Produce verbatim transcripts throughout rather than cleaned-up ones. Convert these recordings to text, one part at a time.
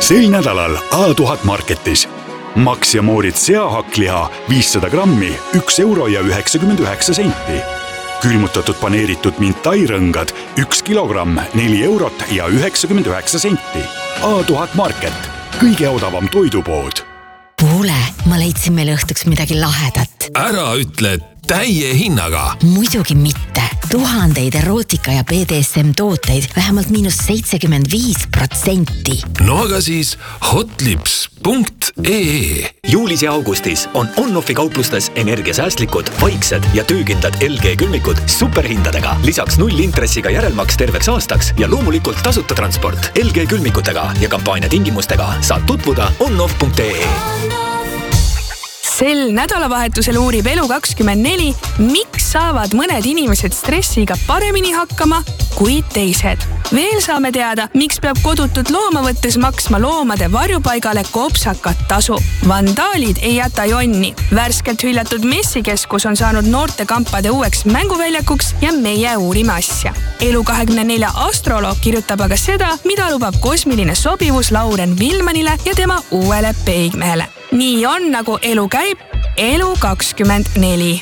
Sel nädalal A tuhat Marketis. Max ja Moorit seahakkliha viissada grammi, üks euro ja üheksakümmend üheksa senti. Külmutatud paneeritud mintairõngad, üks kilogramm, neli eurot ja üheksakümmend üheksa senti. A tuhat Market, kõige odavam toidupood. Kuule, ma leidsin meil õhtuks midagi lahedat. Ära ütle täie hinnaga. Muidugi mitte. Tuhandeid erootika ja B D S M tooteid vähemalt miinus seitsekümmend viis protsenti. No aga siis hotlips punkt ee. Juulis ja augustis on on-offi kauplustes energiasäästlikud, vaiksed ja töökindlad L G külmikud superhindadega. Lisaks null intressiga järelmaks terveks aastaks ja loomulikult tasuta transport L G külmikutega ja kampaania tingimustega saad tutvuda on-off punkt ee. Sel nädalavahetusel uurib Elu kakskümmend neli, miks saavad mõned inimesed stressiga paremini hakkama kui teised. Veel saame teada, miks peab kodutut looma võttes maksma loomade varjupaigale kopsakat tasu. Vandaalid ei jäta jonni. Värskelt hüljatud messikeskus on saanud noorte kampade uueks mänguväljakuks ja meie uurime asja. Elu kahekümne nelja astroloog kirjutab aga seda, mida lubab kosmiline sobivus Lauren Vilmanile ja tema uuele peigmehele. Nii on, nagu elu käib, Elu kakskümmend neli.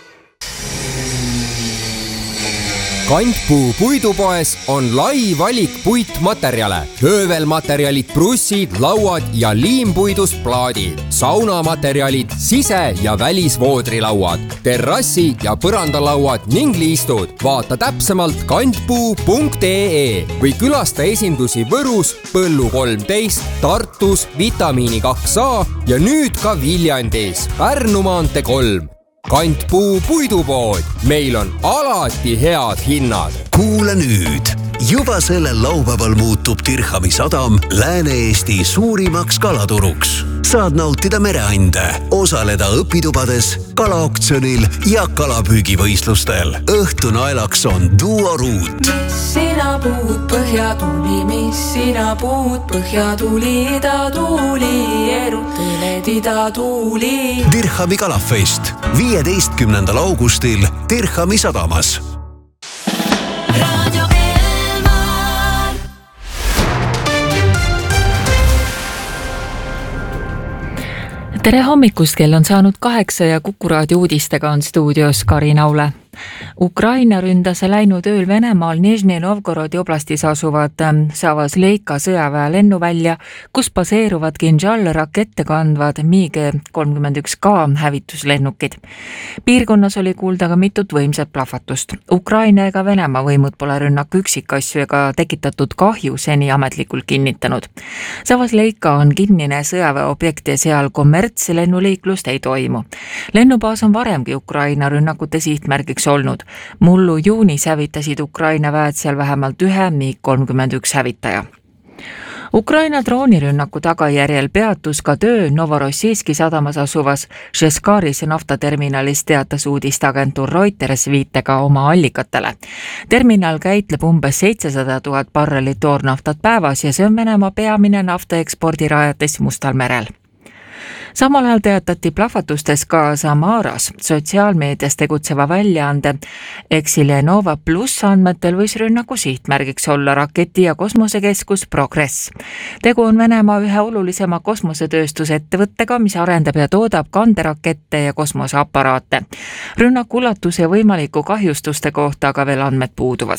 Kantpuu puidupoes on lai valik puitmaterjale. Höövelmaterjalid, brussid, lauad ja liimpuidust plaadid. Saunamaterjalid, sise- ja välisvoodrilauad, terrassi- ja põrandalauad ning liistud. Vaata täpsemalt kantpuu punkt ee või külasta esindusi Võrus, Põllu kolmteist, Tartus, Vitamiini kaks A ja nüüd ka Viljandis, Pärnu maantee kolm. Kantpuu puidupood. Meil on alati head hinnad. Kuule nüüd. Juba sellel laupäeval muutub Dirhami sadam Lääne-Eesti suurimaks kalaturuks. Saad nautida mereande, osaleda õpitubades, kalaoktsionil ja kalapüügivõistlustel. Õhtu naelaks on duoruut. Mis sina puud põhjatuli, mis sina puud põhjatuli, idatuuli, erutõled idatuuli. Dirhami kalafest viieteistkümnendal augustil Dirhami sadamas. Radio Elmar. Tere hommikust, kell on saanud kaheksa ja Kuku raadio uudistega on stuudios Karin Aule. Ukraina ründas läinud ööl Venemaal Nižni Novgorodi oblastis asuvad Savazleika sõjaväe lennuvälja, kus baseeruvad Kinžal rakette kandvad MiG kolmkümmend üks K hävituslennukid. Piirkonnas oli kuulda ka mitut võimsat plahvatust. Ukraina ega Venemaa võimud pole rünnaku üksikasju ega tekitatud kahju seni ametlikult kinnitanud. Savazleika on kinnine sõjaväeobjekt ja seal kommertslennuliiklust ei toimu. Lennubaas on varemgi Ukraina rünnakute sihtmärgiks olnud. Mullu juunis hävitasid Ukraina väed seal vähemalt ühe MiG kolmkümmend üks hävitaja. Ukraina droonirünnaku tagajärjel peatus ka töö Novorossijski sadamas asuvas Šeskaris naftaterminalis, teatas uudisteagentuur Reuters viitega oma allikatele. Terminal käitleb umbes seitsesada tuhat barrelit toornaftat päevas ja see on Venemaa peamine naftaekspordirajatis Mustal merel. Samal ajal teatati plahvatustes ka Samaras. Sotsiaalmeedias tegutseva väljaande Exilenova Plus andmetel võis rünnaku sihtmärgiks olla raketi- ja kosmosekeskus Progress. Tegu on Venemaa ühe olulisema kosmosetööstusettevõttega, mis arendab ja toodab kanderakette ja kosmoseaparaate. Rünnaku ulatus ja võimaliku kahjustuste kohta aga veel andmed puuduvad.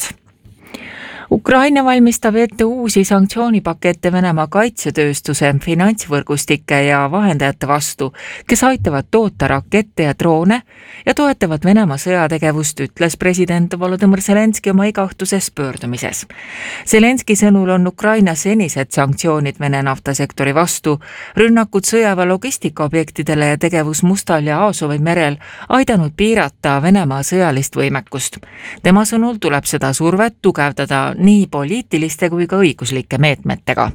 Ukraina valmistab ette uusi sanktsioonipakette Venemaa kaitsetööstuse, finantsvõrgustike ja vahendajate vastu, kes aitavad toota rakette ja droone ja toetavad Venemaa sõjategevust, ütles president Volodõmõr Zelenski oma igaõhtuses pöördumises. Zelenski sõnul on Ukraina senised sanktsioonid Vene naftasektori vastu, rünnakud sõjaväe logistikaobjektidele ja tegevus Mustal ja Aasovi merel aidanud piirata Venemaa sõjalist võimekust. Tema sõnul tuleb seda survet tugevdada nii poliitiliste kui ka õiguslike meetmetega.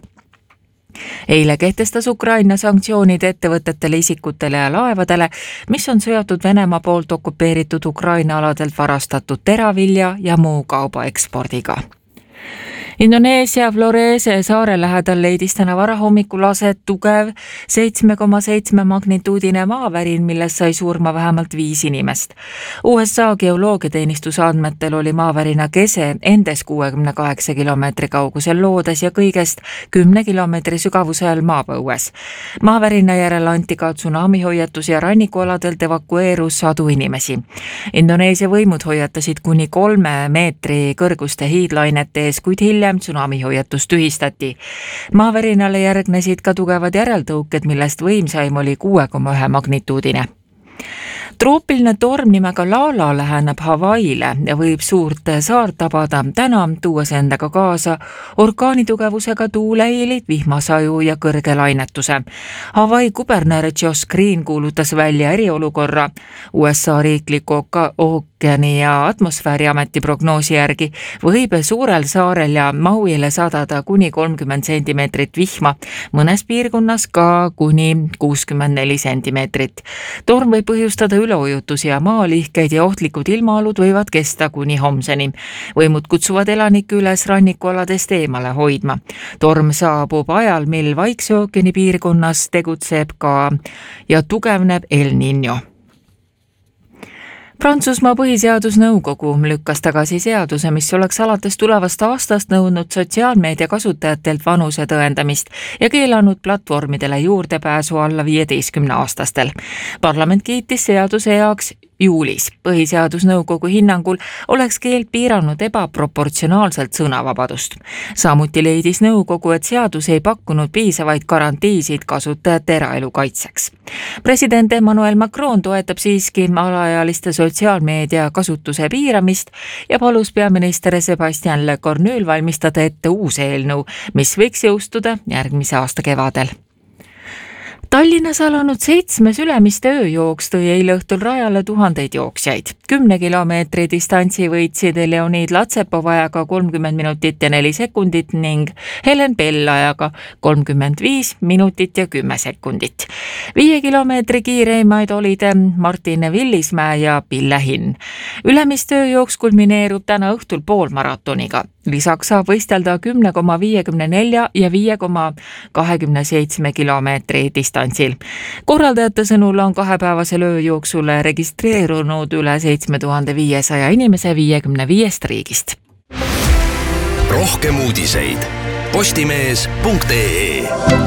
Eile kehtestas Ukraina sanktsioonid ettevõtetele, isikutele ja laevadele, mis on seotud Venemaa poolt okupeeritud Ukraina aladelt varastatud teravilja ja muu kauba ekspordiga. Indoneesia Florese saare lähedal leidis täna varahommikul aset tugev seitsme koma seitsme magnituudine maavärin, milles sai surma vähemalt viis inimest. U S A geoloogiateenistuse andmetel oli maavärina kese endes kuuekümne kaheksa kilomeetri kaugusel loodes ja kõigest kümne kilomeetri sügavusel maapõues. Maavärina järel anti ka tsunamihoiatus ja rannikualadelt evakueerus sadu inimesi. Indoneesia võimud hoiatasid kuni kolme meetri kõrguste hiidlainete ees, kuid hiljem tsunamihoiatus tühistati. Maavärinale järgnesid ka tugevad järeltõuked, millest võimsaim oli kuue koma ühe magnituudine. Troopiline torm nimega Lala läheneb Hawaiile ja võib suurt saart tabada täna, tuues endaga kaasa orkaanitugevusega tuuleilid, vihmasaju ja kõrge lainetuse. Hawaii kuberner Josh Green kuulutas välja eriolukorra. U S A riikliku ookeani ja atmosfääriameti prognoosi järgi võib suurel saarel ja Mauile sadada kuni kolmkümmend sentimeetrit vihma, mõnes piirkonnas ka kuni kuuskümmend neli sentimeetrit. Torm võib põhjustada üleujutusi ja maalihkeid ja ohtlikud ilmaalud võivad kesta kuni homseni. Võimud kutsuvad elanikke üles rannikualadest eemale hoidma. Torm saabub ajal, mil Vaikse ookeani piirkonnas tegutseb ka ja tugevneb El Niño. Prantsusmaa põhiseadusnõukogu lükkas tagasi seaduse, mis oleks alates tulevast aastast nõudnud sotsiaalmeedia kasutajatelt vanuse tõendamist ja keelanud platvormidele juurdepääsu alla viieteistkümne aastastel. Parlament kiitis seaduse heaks juulis. Põhiseadusnõukogu hinnangul oleks keeld piiranud ebaproportsionaalselt sõnavabadust. Samuti leidis nõukogu, et seadus ei pakkunud piisavaid garantiisid kasutajate eraelu kaitseks. President Emmanuel Macron toetab siiski alaealiste sotsiaalmeedia kasutuse piiramist ja palus peaminister Sebastian Lecornuil valmistada ette uus eelnõu, mis võiks jõustuda järgmise aasta kevadel. Tallinnas alanud seitsmes Ülemiste ööjooks tõi eile õhtul rajale tuhandeid jooksjaid. Kümne kilomeetri distantsi võitsid Leonid Latsepov ajaga kolmkümmend minutit ja neli sekundit ning Helen Bell ajaga kolmkümmend viis minutit ja kümme sekundit. Viie kilomeetri kiireimaid olid Martin Villismäe ja Pille Hinn. Ülemiste ööjooks kulmineerub täna õhtul poolmaratoniga. Lisaks saab võistelda kümne koma viiekümne nelja ja viie koma kahekümne seitsme kilomeetri distantsil. Korraldajate sõnul on kahepäevasel ööjooksule registreerunud üle seitsme tuhande viiesaja inimese viiekümne viiest riigist. Rohkem uudiseid postimees punkt ee.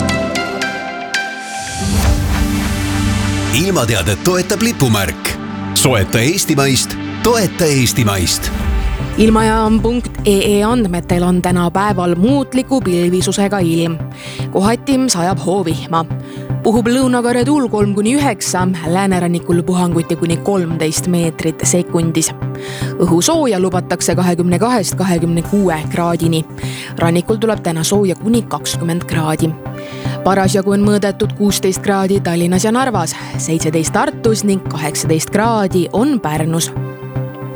Ilmateadet toetab lipumärk. Soeta eestimaist, toeta eestimaist. Ilmajaam punkt ee andmetel on täna päeval muutliku pilvisusega ilm. Kohati sajab hoovihma. Puhub lõunakare tuul kolm kuni üheksa, läänerannikul puhanguti kuni kolmteist meetrit sekundis. Õhu sooja lubatakse kahekümne kahest kahekümne kuue kraadini. Rannikul tuleb täna sooja kuni kakskümmend kraadi. Parasjagu on mõõdetud kuusteist kraadi Tallinnas ja Narvas, seitseteist Tartus ning kaheksateist kraadi on Pärnus.